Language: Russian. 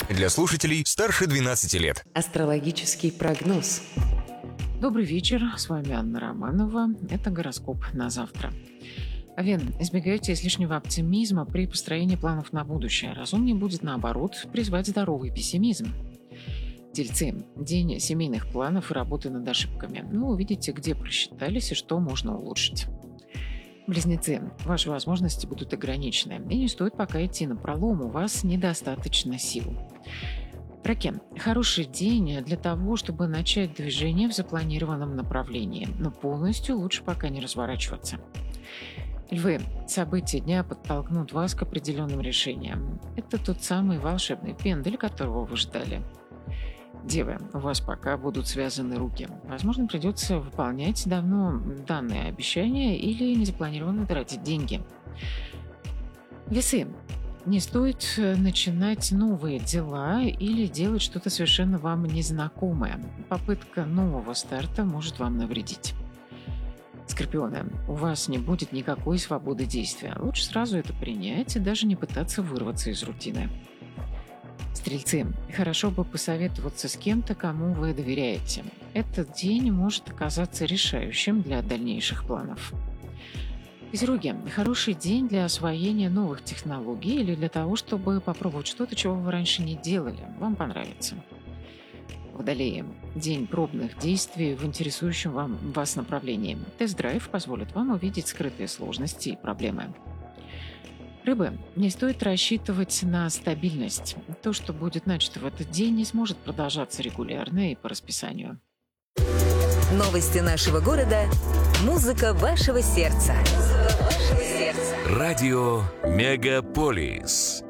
Для слушателей старше 12 лет. Астрологический прогноз. Добрый вечер, с вами Анна Романова. Это гороскоп на завтра. Овен, избегайте излишнего оптимизма при построении планов на будущее. Разумнее будет, наоборот, призвать здоровый пессимизм. Тельцы, день семейных планов и работы над ошибками. Вы увидите, где просчитались и что можно улучшить. Близнецы, ваши возможности будут ограничены, и не стоит пока идти на пролом, у вас недостаточно сил. Раки, хороший день для того, чтобы начать движение в запланированном направлении, но полностью лучше пока не разворачиваться. Львы, события дня подтолкнут вас к определенным решениям. Это тот самый волшебный пендель, которого вы ждали. Девы, у вас пока будут связаны руки. Возможно, придется выполнять давно данные обещания или незапланированно тратить деньги. Весы, не стоит начинать новые дела или делать что-то совершенно вам незнакомое. Попытка нового старта может вам навредить. Скорпионы, у вас не будет никакой свободы действия. Лучше сразу это принять и даже не пытаться вырваться из рутины. Стрельцы, хорошо бы посоветоваться с кем-то, кому вы доверяете. Этот день может оказаться решающим для дальнейших планов. Козероги, хороший день для освоения новых технологий или для того, чтобы попробовать что-то, чего вы раньше не делали. Вам понравится. Водолеи, день пробных действий в интересующем вас направлении. Тест-драйв позволит вам увидеть скрытые сложности и проблемы. Рыбы, не стоит рассчитывать на стабильность. То, что будет начато в этот день, не сможет продолжаться регулярно и по расписанию. Новости нашего города. Музыка вашего сердца. Радио Мегаполис.